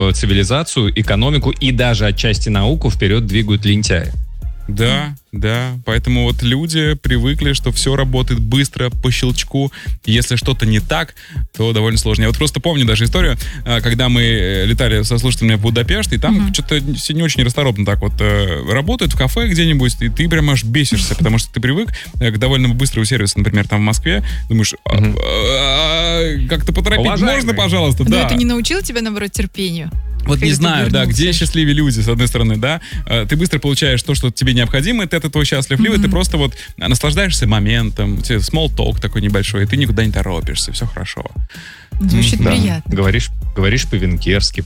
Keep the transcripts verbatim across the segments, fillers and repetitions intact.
цивилизацию, экономику и даже отчасти науку вперед двигают лентяи. Да, да. Поэтому вот люди привыкли, что все работает быстро, по щелчку. Если что-то не так, то довольно сложно. Я вот просто помню даже историю, когда мы летали со слушателями в Будапешт, и там mm-hmm. что-то все не очень расторопно так вот работают в кафе где-нибудь, и ты прям аж бесишься, потому что ты привык к довольно быстрому сервису, например, там в Москве. Думаешь, mm-hmm. как-то поторопить Уважаемый. Можно, пожалуйста? Но да. это не научило тебя, наоборот, терпению? Вот не знаю, да, где счастливые люди, с одной стороны, да. Ты быстро получаешь то, что тебе необходимо, и ты от этого счастлив. Либо mm-hmm. ты просто вот наслаждаешься моментом, small talk такой небольшой, и ты никуда не торопишься, все хорошо. Звучит да. приятно. Говоришь, говоришь по-венгерски.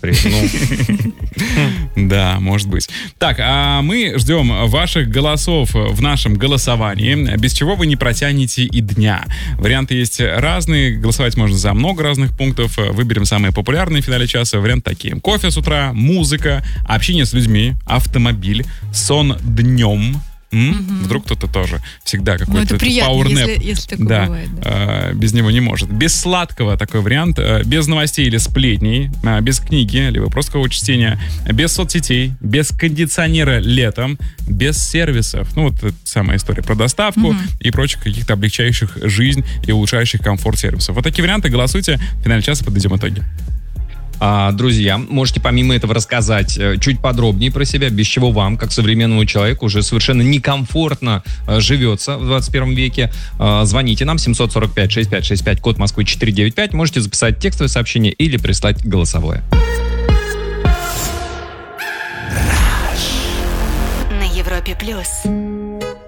Ну. Да, может быть. Так, а мы ждем ваших голосов в нашем голосовании, без чего вы не протянете и дня. Варианты есть разные, голосовать можно за много разных пунктов. Выберем самые популярные в финале часа. Варианты такие: кофе с утра, музыка, общение с людьми, автомобиль, сон днем. Mm-hmm. Вдруг кто-то тоже всегда какой-то пауэрнэп. Если, если такое да, бывает, да. э, без него не может. Без сладкого такой вариант. Э, без новостей или сплетней. Э, без книги, либо просто какого чтения. Без соцсетей. Без кондиционера летом. Без сервисов. Ну, вот это самая история про доставку mm-hmm. и прочих каких-то облегчающих жизнь и улучшающих комфорт сервисов. Вот такие варианты. Голосуйте. В финале часа подведем итоги. А, друзья, можете помимо этого рассказать э, чуть подробнее про себя, без чего вам, как современному человеку, уже совершенно некомфортно э, живется в двадцать первом веке. Э, звоните нам семь сорок пять шестьдесят пять шестьдесят пять, код Москвы четыре девять пять. Можете записать текстовое сообщение или прислать голосовое. На Европе плюс.